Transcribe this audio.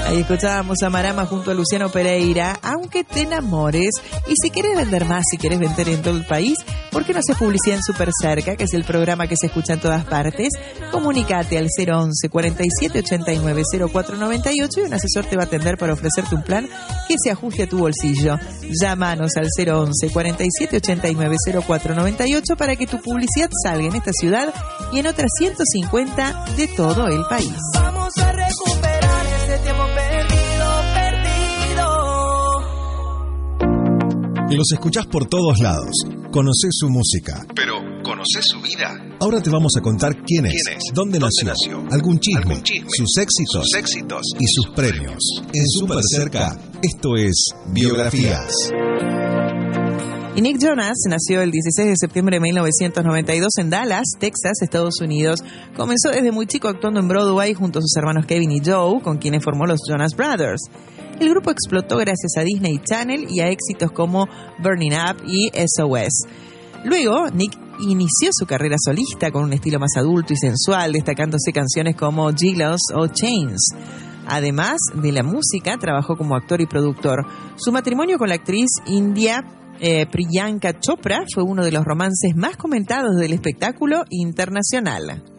Ahí escuchábamos a Marama junto a Luciano Pereira, Aunque te enamores. Y si quieres vender más, si quieres vender en todo el país, ¿por qué no haces publicidad en Super Cerca, que es el programa que se escucha en todas partes? Comunicate al 011 47 89 0498 y un asesor te va a atender para ofrecerte un plan que se ajuste a tu bolsillo. Llámanos al 011 47 89 0498 para que tu publicidad salga en esta ciudad y en otras 150 de todo el país. Vamos a recuperar ese tiempo perdido. Los escuchás por todos lados, conocés su música. Pero, ¿conocés su vida? Ahora te vamos a contar quién es, dónde nació, algún chisme, sus éxitos y sus premios. En Super Cerca, esto es Biografías. Y Nick Jonas nació el 16 de septiembre de 1992 en Dallas, Texas, Estados Unidos. Comenzó desde muy chico actuando en Broadway junto a sus hermanos Kevin y Joe, con quienes formó los Jonas Brothers. El grupo explotó gracias a Disney Channel y a éxitos como Burning Up y SOS. Luego, Nick inició su carrera solista con un estilo más adulto y sensual, destacándose canciones como Gilos o Chains. Además de la música, trabajó como actor y productor. Su matrimonio con la actriz india Priyanka Chopra fue uno de los romances más comentados del espectáculo internacional.